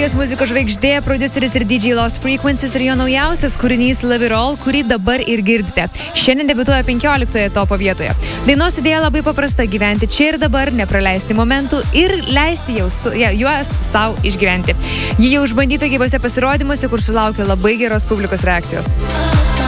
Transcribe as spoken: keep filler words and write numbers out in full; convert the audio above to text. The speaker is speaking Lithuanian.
Belgijos muzikos žvaigždė, prodiuseris ir D J Lost Frequencies ir jo naujausias kūrinys Love It All, kurį dabar ir girdite. Šiandien debiutuoja penkioliktoje topo vietoje. Dainos idėja labai paprasta - gyventi čia ir dabar, nepraleisti momentų ir leisti jau su, ja, juos savo išgyventi. Ji jau išbandyta gyvose pasirodymuose, kur sulaukė labai geros publikos reakcijos.